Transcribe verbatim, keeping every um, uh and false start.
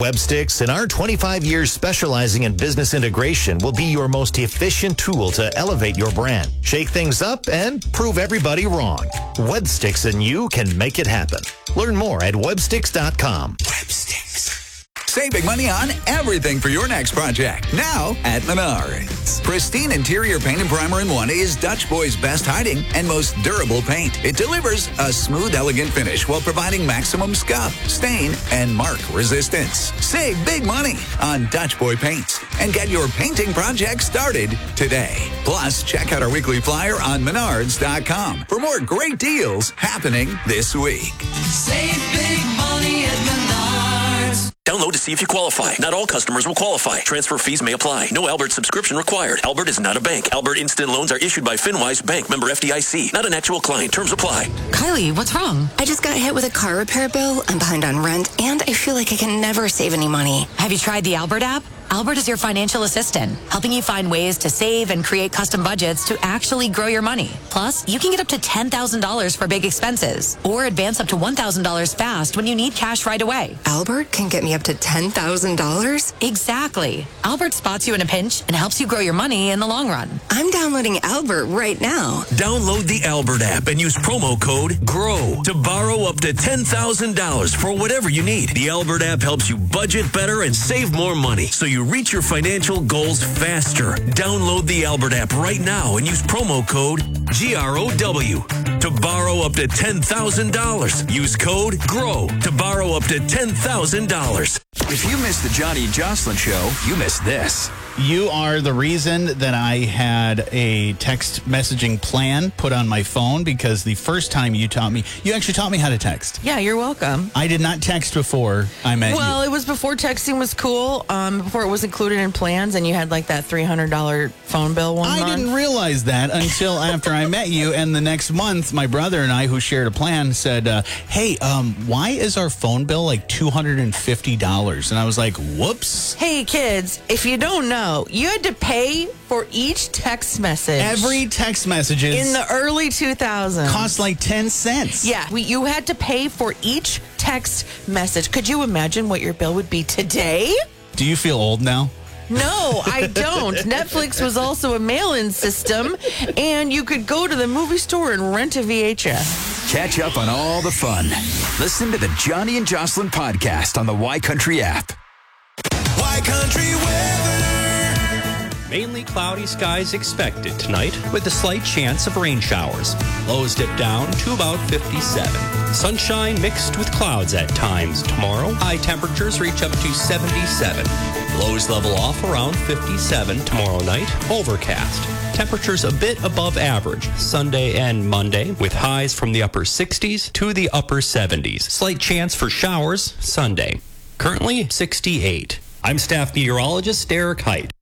WebSticks, in our twenty-five years specializing in business integration, will be your most efficient tool to elevate your brand, shake things up, and prove everybody wrong. WebSticks and you can make it happen. Learn more at websticks dot com. WebSticks. Save big money on everything for your next project. Now at Menards. Pristine interior paint and primer in one is Dutch Boy's best hiding and most durable paint. It delivers a smooth, elegant finish while providing maximum scuff, stain, and mark resistance. Save big money on Dutch Boy paints and get your painting project started today. Plus, check out our weekly flyer on menards dot com for more great deals happening this week. Save big money at Menards. Download to see if you qualify. Not all customers will qualify. Transfer fees may apply. No Albert subscription required. Albert is not a bank. Albert Instant Loans are issued by FinWise Bank, member F D I C. Not an actual client. Terms apply. Kylie, what's wrong? I just got hit with a car repair bill. I'm behind on rent, and I feel like I can never save any money. Have you tried the Albert app? Albert is your financial assistant, helping you find ways to save and create custom budgets to actually grow your money. Plus, you can get up to ten thousand dollars for big expenses or advance up to one thousand dollars fast when you need cash right away. Albert can get me up to ten thousand dollars? Exactly. Albert spots you in a pinch and helps you grow your money in the long run. I'm downloading Albert right now. Download the Albert app and use promo code GROW to borrow up to ten thousand dollars for whatever you need. The Albert app helps you budget better and save more money, so you reach your financial goals faster. Download the Albert app right now and use promo code G R O W to borrow up to ten thousand dollars. Use code GROW to borrow up to ten thousand dollars. If you missed the Johnny and Jocelyn show, you missed this. You are the reason that I had a text messaging plan put on my phone, because the first time you taught me, you actually taught me how to text. Yeah, you're welcome. I did not text before I met well, you. it was before texting was cool, um, before it was included in plans, and you had like that three hundred dollars phone bill one I month. didn't realize that until after I met you, and the next month, my brother and I, who shared a plan, said, uh, hey, um, why is our phone bill like two hundred fifty dollars? And I was like, whoops. Hey, kids, if you don't know, you had to pay for each text message. Every text message in the early two thousands cost like ten cents. Yeah, we, you had to pay for each text message. Could you imagine what your bill would be today? Do you feel old now? No, I don't. Netflix was also a mail-in system, and you could go to the movie store and rent a V H S. Catch up on all the fun. Listen to the Johnny and Jocelyn podcast on the Y Country app. Y Country weather. Mainly cloudy skies expected tonight with a slight chance of rain showers. Lows dip down to about fifty-seven. Sunshine mixed with clouds at times tomorrow. High temperatures reach up to seventy-seven. Lows level off around fifty-seven tomorrow night. Overcast. Temperatures a bit above average Sunday and Monday, with highs from the upper sixties to the upper seventies. Slight chance for showers Sunday. Currently sixty-eight. I'm staff meteorologist Derek Height.